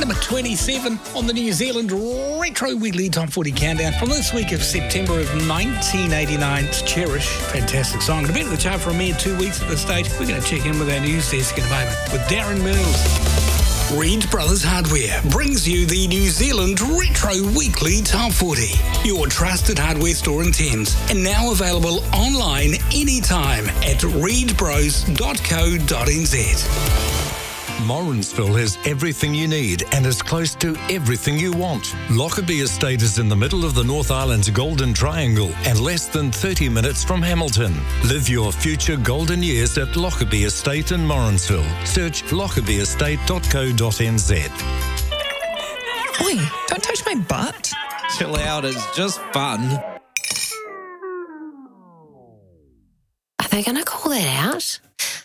Number 27 on the New Zealand Retro Weekly Top 40 Countdown from this week of September of 1989. It's Cherish. Fantastic song. It'll be at the chart for a mere 2 weeks at this stage. We're going to check in with our news desk in a moment with Darren Mills. Reed Brothers Hardware brings you the New Zealand Retro Weekly Top 40. Your trusted hardware store in Thames. And now available online anytime at reedbros.co.nz. Morrinsville has everything you need and is close to everything you want. Lockerbie Estate is in the middle of the North Island's Golden Triangle and less than 30 minutes from Hamilton. Live your future golden years at Lockerbie Estate in Morrinsville. Search lockabieestate.co.nz. Oi, don't touch my butt. Chill out, it's just fun. Are they going to call that out?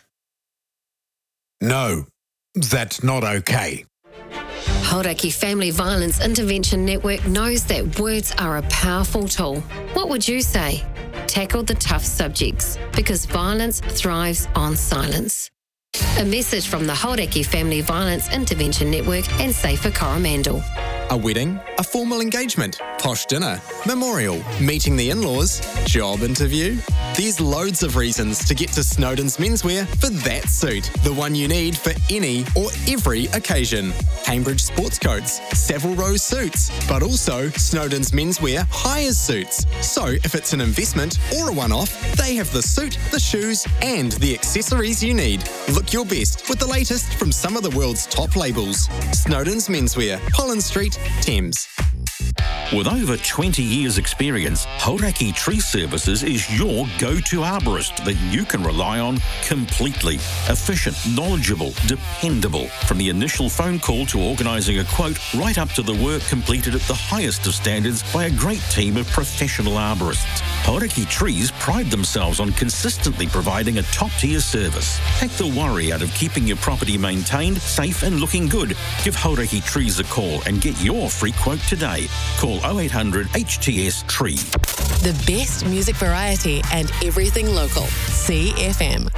No, that's not okay. Hauraki Family Violence Intervention Network knows that words are a powerful tool. What would you say? Tackle the tough subjects, because violence thrives on silence. A message from the Hauraki Family Violence Intervention Network and Safer Coromandel. A wedding, a formal engagement, posh dinner, memorial, meeting the in-laws, job interview. There's loads of reasons to get to Snowden's Menswear for that suit, the one you need for any or every occasion. Cambridge sports coats, Savile Row suits, but also Snowden's Menswear hires suits. So if it's an investment or a one-off, they have the suit, the shoes and the accessories you need. Look your best with the latest from some of the world's top labels. Snowden's Menswear, Holland Street, Thames. With over 20 years' experience, Hauraki Tree Services is your go-to arborist that you can rely on completely. Efficient, knowledgeable, dependable. From the initial phone call to organising a quote, right up to the work completed at the highest of standards by a great team of professional arborists. Hauraki Trees pride themselves on consistently providing a top-tier service. Take the worry out of keeping your property maintained, safe and looking good. Give Hauraki Trees a call and get your free quote today. Call 0800 HTS Tree. The best music variety and everything local. CFM.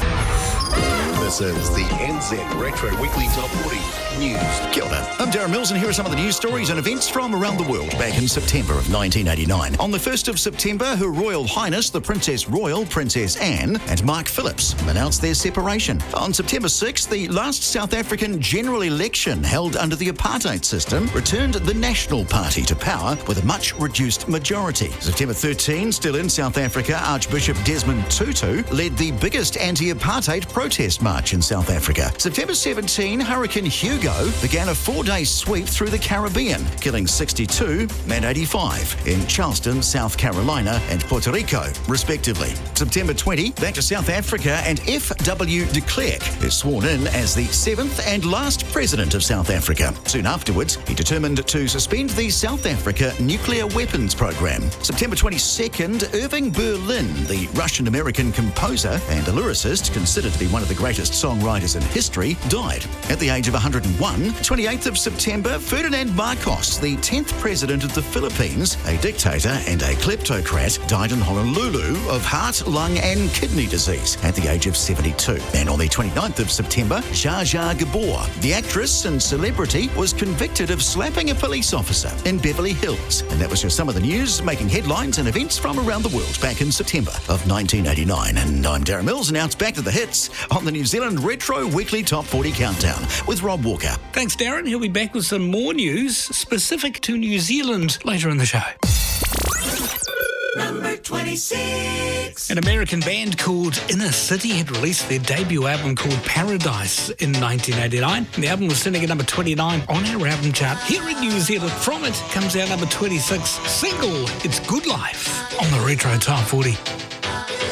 This is the NZ Retro Weekly Top 40 News. Kia ora. I'm Darren Mills, and here are some of the news stories and events from around the world back in September of 1989. On the 1st of September, Her Royal Highness the Princess Royal, Princess Anne, and Mark Phillips announced their separation. On September 6th, the last South African general election held under the apartheid system returned the National Party to power with a much reduced majority. September 13, still in South Africa, Archbishop Desmond Tutu led the biggest anti-apartheid protest march in South Africa. September 17, Hurricane Hugo began a 4-day sweep through the Caribbean, killing 62 and 85 in Charleston, South Carolina and Puerto Rico, respectively. September 20, back to South Africa, and F.W. de Klerk is sworn in as the 7th and last president of South Africa. Soon afterwards, he determined to suspend the South Africa nuclear weapons program. September 22nd, Irving Berlin, the Russian-American composer and a lyricist considered to be one of the greatest songwriters in history, died at the age of 101. 28th of September, Ferdinand Marcos, the 10th president of the Philippines, a dictator and a kleptocrat, died in Honolulu of heart, lung and kidney disease at the age of 72. And on the 29th of September, Zsa Zsa Gabor, the actress and celebrity, was convicted of slapping a police officer in Beverly Hills. And that was just some of the news making headlines and events from around the world back in September of 1989. And I'm Darren Mills, and now it's back to the hits on the New Zealand Retro Weekly Top 40 Countdown with Rob Walker. Thanks, Darren. He'll be back with some more news specific to New Zealand later in the show. Number 26. An American band called Inner City had released their debut album called Paradise in 1989. The album was sitting at number 29 on our album chart here in New Zealand. From it comes our number 26 single, It's Good Life, on the Retro Top 40.